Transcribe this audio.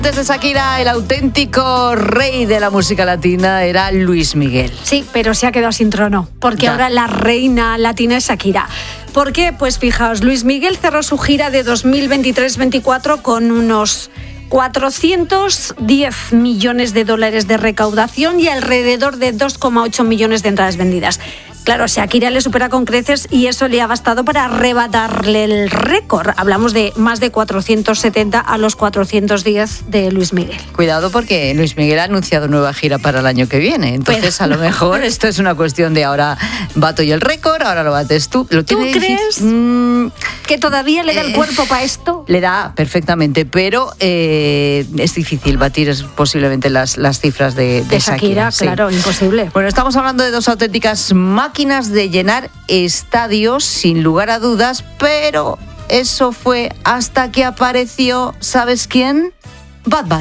Antes de Shakira, el auténtico rey de la música latina era Luis Miguel. Sí, pero se ha quedado sin trono, porque ahora la reina latina es Shakira. ¿Por qué? Pues fijaos, Luis Miguel cerró su gira de 2023-24 con unos 410 millones de dólares de recaudación y alrededor de 2,8 millones de entradas vendidas. Claro, Shakira le supera con creces y eso le ha bastado para arrebatarle el récord. Hablamos de más de 470 a los 410 de Luis Miguel. Cuidado porque Luis Miguel ha anunciado nueva gira para el año que viene. Entonces, a lo mejor esto es una cuestión de ahora bato yo el récord, ahora lo bates tú. ¿Tú crees que todavía le da el cuerpo para esto? Le da perfectamente, pero es difícil batir posiblemente las cifras de Shakira. Sí. Claro, imposible. Bueno, estamos hablando de dos auténticas máquinas de llenar estadios, sin lugar a dudas, pero eso fue hasta que apareció, ¿sabes quién? Bad Bunny.